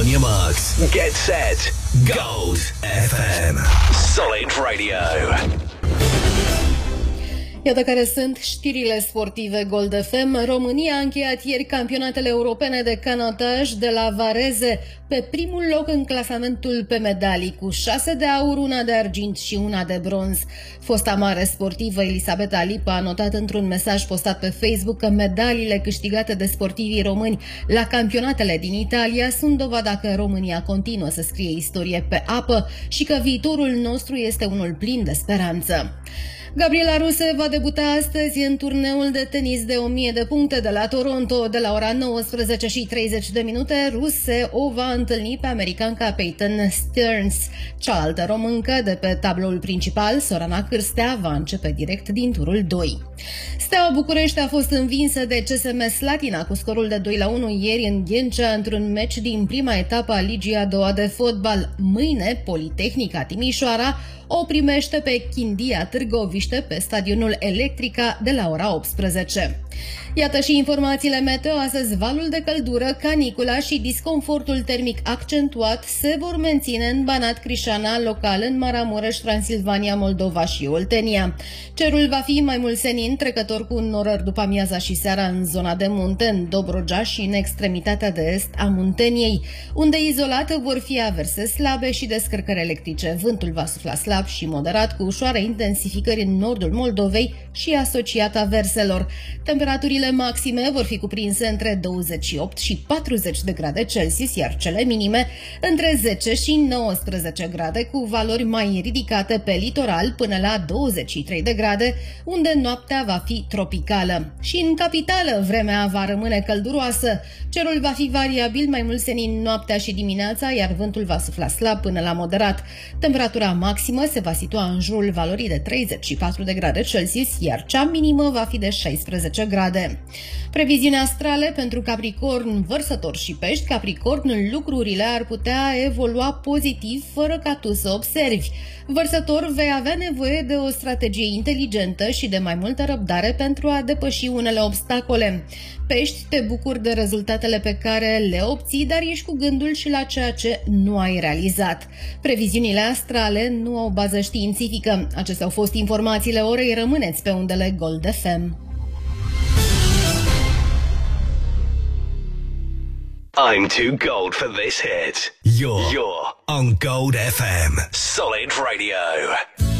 on your marks. Get set. Gold FM. Solid Radio. Iată care sunt știrile sportive Gold FM. România a încheiat ieri campionatele europene de canotaj de la Varese pe primul loc în clasamentul pe medalii, cu 6 de aur, 1 de argint și 1 de bronz. Fosta mare sportivă Elisabeta Lipa a notat într-un mesaj postat pe Facebook că medaliile câștigate de sportivii români la campionatele din Italia sunt dovada că România continuă să scrie istorie pe apă și că viitorul nostru este unul plin de speranță. Gabriela Ruse va debuta astăzi în turneul de tenis de 1000 de puncte de la Toronto. De la ora 19:30 Ruse o va întâlni pe americanca Peyton Stearns. Cealaltă româncă de pe tabloul principal, Sorana Cârstea, va începe direct din turul 2. Steaua București a fost învinsă de CSM Slatina cu scorul de 2-1 ieri în Ghencea într-un meci din prima etapă a Ligii a doua de fotbal. Mâine, Politehnica Timișoara o primește pe Chindia Târgoviște pe stadionul Electrica de la ora 18. Iată și informațiile meteo. Astăzi valul de căldură, canicula și disconfortul termic accentuat se vor menține în Banat, Crișana, local în Maramureș, Transilvania, Moldova și Oltenia. Cerul va fi mai mult senin, trecător cu norări după amiaza și seara în zona de munte, în Dobrogea și în extremitatea de est a Munteniei, unde izolat vor fi averse slabe și descărcări electrice. Vântul va sufla slab și moderat, cu ușoare intensificări în nordul Moldovei și asociat averselor. Temperaturile maxime vor fi cuprinse între 28 și 40 de grade Celsius, iar cele minime între 10 și 19 grade, cu valori mai ridicate pe litoral până la 23 de grade, unde noaptea va fi tropicală. Și în capitală vremea va rămâne călduroasă. Cerul va fi variabil, mai mult senin noaptea și dimineața, iar vântul va sufla slab până la moderat. Temperatura maximă se va situa în jurul valorii de 34 de grade Celsius, iar cea minimă va fi de 16 grade. Previziuni astrale pentru Capricorn, Vărsător și Pești. Capricorn, lucrurile ar putea evolua pozitiv fără ca tu să observi. Vărsător, vei avea nevoie de o strategie inteligentă și de mai multă răbdare pentru a depăși unele obstacole. Pești, te bucuri de rezultatele pe care le obții, dar ești cu gândul și la ceea ce nu ai realizat. Previziunile astrale nu au bază științifică. Acestea au fost informațiile orei. Rămâneți pe undele Gold FM. I'm too gold for this hit. You're on Gold FM. Solid Radio.